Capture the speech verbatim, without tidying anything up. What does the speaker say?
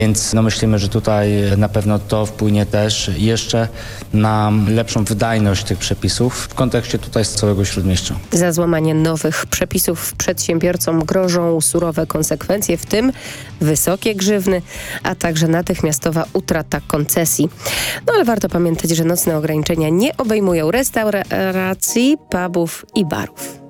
Więc no myślimy, że tutaj na pewno to wpłynie też jeszcze na lepszą wydajność tych przepisów w kontekście tutaj z całego Śródmieścia. Za złamanie nowych przepisów przedsiębiorcom grożą surowe konsekwencje, w tym wysokie grzywny, a także natychmiastowa utrata koncesji. No ale warto pamiętać, że nocne ograniczenia nie obejmują restauracji, pubów i barów.